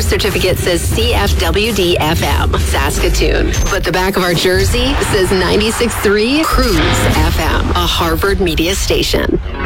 birth certificate says CFWD-FM, Saskatoon. But the back of our jersey says 96.3 Cruise FM, a Harvard media station.